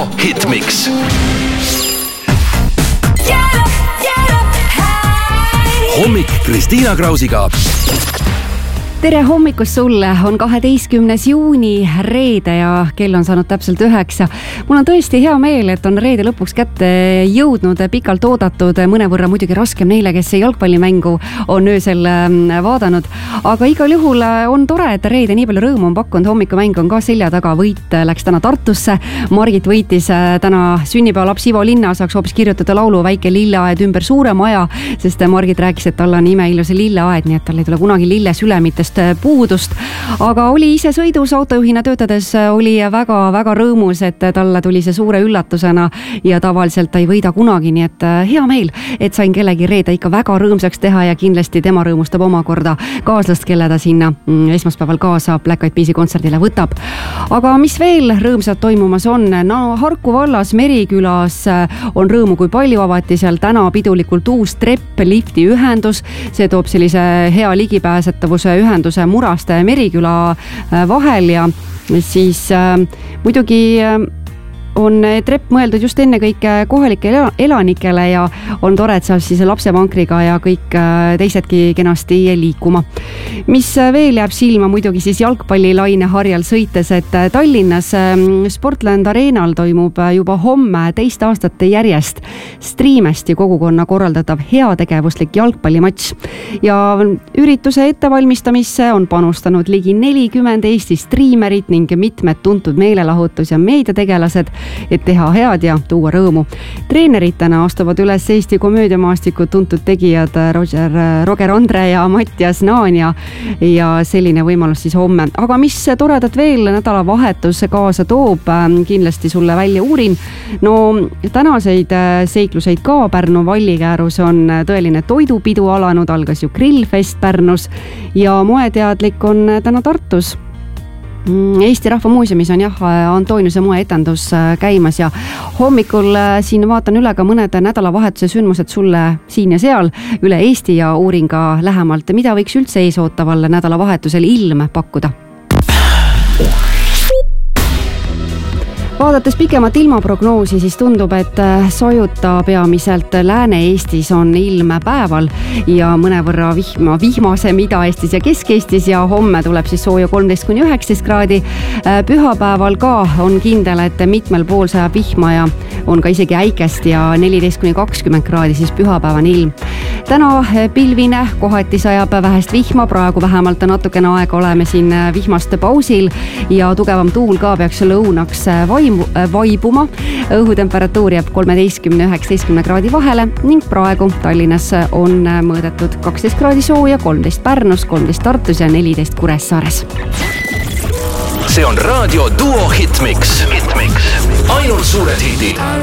Hitmix. Hommik Kristiina Krausiga. Tere hommikust sulle, on 12. juuni reede ja kell on saanud täpselt 9. Mul on tõesti hea meel, et on reede lõpuks kätte jõudnud, pikalt oodatud, mõnevõrra muidugi raskem neile, kes jalgpallimängu on öösel vaadanud. Aga igal juhul on tore, et reede nii palju rõõmu on pakkunud, hommikumäng on ka selja taga, võit läks täna Tartusse. Margit võitis täna sünnipäevalaps Ivo Linna, saaks hoopis kirjutada laulu Väike lilleaed ümber suure maja, sest Margit rääkis, et tal on imeilus lilleaed, nii et tal ei tule kunagi lille sülemitest puudust, aga oli ise sõidus autojuhina töötades, oli väga-väga rõõmus, et talle tuli see suure üllatusena ja tavaliselt ta ei võida kunagi, nii et hea meel, et sain kellegi reede ikka väga rõõmsaks teha ja kindlasti tema rõõmustab omakorda kaaslast, kelle ta sinna esmaspäeval kaasa Black Eyed Peasi kontserdile võtab. Aga mis veel rõõmsad toimumas on? No Harku vallas Merikülas on rõõmu, kui palju avati seal täna pidulikult uus trepp-lifti ühendus, see toob sellise hea ligipääsetavuse ühenduse Muraste ja Meriküla vahel ja siis muidugi on trepp mõeldud just enne kõike kohalikele elanikele ja on tore, et saab siis lapsevankriga ja kõik teisedki kenasti liikuma. Mis veel jääb silma muidugi siis jalgpallilaine harjal sõites, et Tallinnas Sportland Arenal toimub juba homme teist aastat järjest Streamesti kogukonna korraldatav heategevuslik jalgpallimatš. Ja ürituse ettevalmistamisse on panustanud ligi 40 Eesti striimerit ning mitmed tuntud meelelahutus- ja meediategelased, et teha head ja tuua rõõmu. Treeneritena astuvad üles Eesti komöödiamaastikud tuntud tegijad Roger Andre ja Mattias Naan ja selline võimalus siis homme. Aga mis toredat veel nädalavahetus kaasa toob, kindlasti sulle välja uurin. No tänaseid seikluseid ka Pärnu Vallikäärus on tõeline toidupidu alanud, algas ju grillfest Pärnus ja moeteadlik on täna Tartus. Eesti Rahva Muuseumis on Antoniuse moeetendus käimas ja hommikul siin vaatan üle ka mõned nädalavahetuse sündmused sulle siin ja seal üle Eesti ja uurin ka lähemalt, mida võiks üldse eesootaval nädalavahetusel ilm pakkuda. Vaadates pikemat ilmaprognoosi, siis tundub, et sojuta peamiselt Lääne-Eestis on ilm päeval ja mõnevõrra vihmasem Ida-Eestis ja Kesk-Eestis ja homme tuleb siis sooja 13–19 kraadi. Pühapäeval ka on kindel, et mitmel pool sajab vihma ja on ka isegi äikest ja 14–20 kraadi siis pühapäevane ilm. Täna pilvine, kohati sajab vähest vihma, praegu vähemalt natukene aega oleme siin vihmaste pausil ja tugevam tuul ka peaks lõunaks vaibuma. Õhutemperatuur jääb 13–19 kraadi vahele ning praegu Tallinnas on mõõdetud 12 kraadi sooja, 13 Pärnus, 13 Tartus ja 14 Kuressaares. See on raadio Duo Hitmix. Ainult suured hitid.